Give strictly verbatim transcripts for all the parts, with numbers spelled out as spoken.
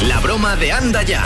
La broma de Anda Ya.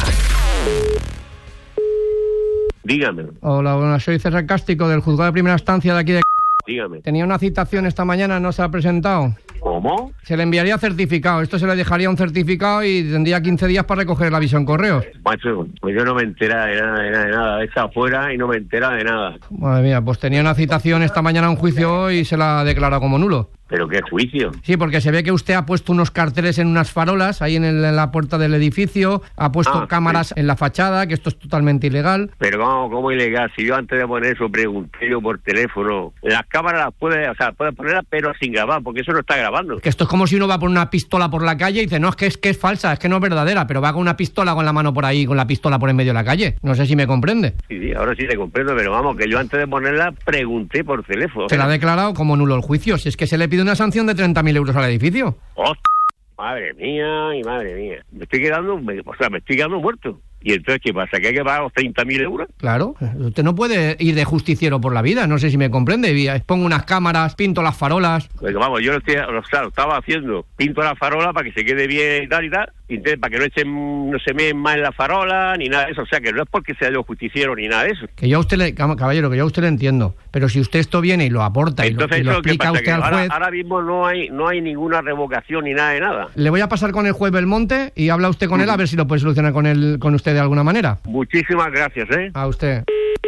Dígame. Hola, buenas, soy César Cástico del juzgado de primera instancia de aquí de... Dígame. Tenía una citación esta mañana, no se ha presentado. ¿Cómo? Se le enviaría certificado, esto se le dejaría un certificado y tendría quince días para recoger el aviso en correos. Macho, pues yo no me entera de nada, de nada, de nada. Está afuera y no me entera de nada. Madre mía, pues tenía una citación esta mañana a un juicio y se la ha declarado como nulo. ¿Pero qué juicio? Sí, porque se ve que usted ha puesto unos carteles en unas farolas ahí en, el, en la puerta del edificio, ha puesto Ah, cámaras sí. en la fachada, que esto es totalmente ilegal. Pero ¿cómo, cómo ilegal? Si yo antes de poner eso pregunté yo por teléfono. Las cámaras las puedes, o sea, puedes ponerlas pero sin grabar, porque eso no está grabando. Que esto es como si uno va por una pistola por la calle y dice, no, es que es que es falsa, es que no es verdadera, pero va con una pistola con la mano por ahí, con la pistola por en medio de la calle. No sé si me comprende. Sí, sí, ahora sí te comprendo, pero vamos, que yo antes de ponerla pregunté por teléfono. Se la ha declarado como nulo el juicio, si es que se le pide una sanción de treinta mil euros al edificio. ¡Hostia! Madre mía y madre mía. Me estoy quedando, me, o sea, me estoy quedando muerto. ¿Y entonces qué pasa? ¿Que hay que pagar los treinta mil euros? Claro, usted no puede ir de justiciero por la vida, no sé si me comprende. Pongo unas cámaras, pinto las farolas. Pues vamos, yo lo, estoy, o sea, lo estaba haciendo. Pinto la farola para que se quede bien y tal y tal. Y entonces, para que no echen, no se meen más en la farola ni nada de eso. O sea, que no es porque sea yo justiciero ni nada de eso. Que yo a usted le, caballero, que yo a usted le entiendo. Pero si usted esto viene y lo aporta y entonces, lo, y lo eso que explica pasa, usted que al ahora, juez... ahora mismo no hay no hay ninguna revocación ni nada de nada. Le voy a pasar con el juez Belmonte y habla usted con él a ver si lo puede solucionar con él, con usted de alguna manera. Muchísimas gracias, ¿eh? A usted.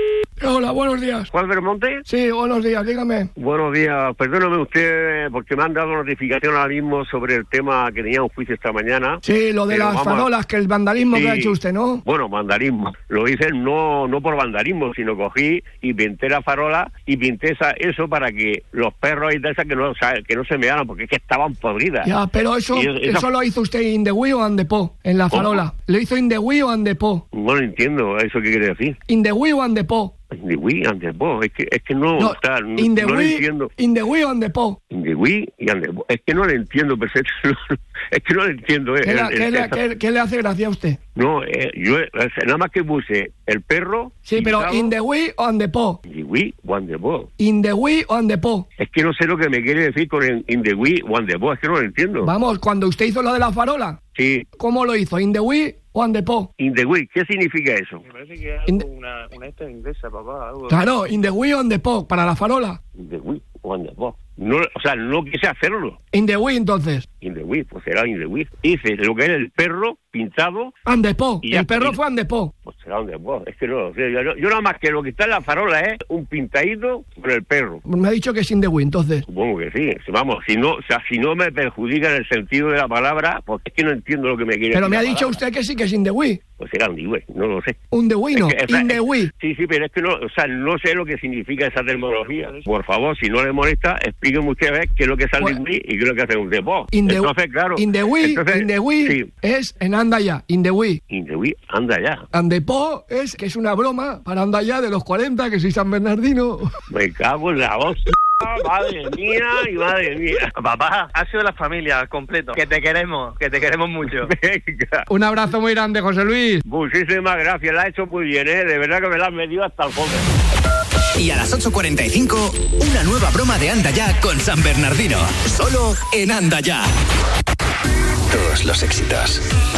Hola, buenos días. ¿Juan Belmonte? Sí, buenos días, dígame. Buenos días. Perdóname usted porque me han dado notificación ahora mismo sobre el tema que tenía un juicio esta mañana. Sí, lo de Pero las vamos a- farolas, que el vandalismo Sí. que ha hecho usted, ¿no? Bueno, vandalismo. Lo hice no no por vandalismo, sino cogí y pinté la farola y pinté esa, eso para que los perros y de esas que no, o sea, que no se mearan porque es que estaban podridas. Ya, pero eso, Y esa- eso lo hizo usted in the way o and the po, en la ¿Cómo? farola. ¿Lo hizo in the way o and the po? No lo entiendo, ¿eso qué quiere decir? In the way o and the po. In the Wii and the Bo. Es que, es que no, No, o sea, no, in the no lo way, entiendo. in the way o and the po. In the Wii y and the Bo. Es que no lo entiendo perfecto. Es que no lo entiendo. Eh, ¿Qué, le, el- qué el- le- esa- qué- qué le hace gracia a usted? No, eh, yo eh, nada más que puse el perro. Sí, pero pintado, in the way o and the po. In the Wii o and the Bo. In the way o and the po. Es que no sé lo que me quiere decir con el in the Wii o and the Bo. Es que no lo entiendo. Vamos, cuando usted hizo lo de la farola, Sí, ¿cómo lo hizo? ¿In the way o and the po? in the Wii. ¿Qué significa eso? Me parece que es In- algo, una, una esta inglesa, papá. Algo. Claro, in the way o and the po, para la farola. In the Wii o and the Bo. No, o sea, no quise hacerlo. In the way, entonces. In the Wii, pues será in the Wii. Hice lo que era el perro pintado. And the po. Y ya El perro está. fue and the po. Pues será donde vos, es que no lo sé. Yo, yo nada más que lo que está en la farola es un pintadito con el perro. Me ha dicho que es in the way, entonces. Supongo que sí. Si, Vamos, si no, o sea, si no me perjudica en el sentido de la palabra, pues es que no entiendo lo que me quiere Pero decir me ha la dicho palabra. usted que sí que es in the way. Pues será un Wii, no lo sé. Un the way no, Es que, o sea, in the way. Sí, sí, pero es que no, o sea, no sé lo que significa esa terminología. Por favor, si no le molesta, explíqueme usted a ver qué es lo que es el Pues- Wii y qué es lo que hace un depot. In the, Entonces, claro. in the way, entonces, in the way Sí, es en anda ya, in the way. in the Wii, anda ya. And the po es que es una broma para anda ya de los cuarenta, que soy San Bernardino. Me cago en la hostia. Madre mía y madre mía. Papá, ha sido la familia al completo. Que te queremos, que te queremos mucho. Venga. Un abrazo muy grande, José Luis. Muchísimas gracias, la ha hecho muy bien, ¿eh? De verdad que me la has metido hasta el fondo. Y a las ocho cuarenta y cinco, una nueva broma de Anda Ya con San Bernardino. Solo en Anda Ya. Todos los éxitos.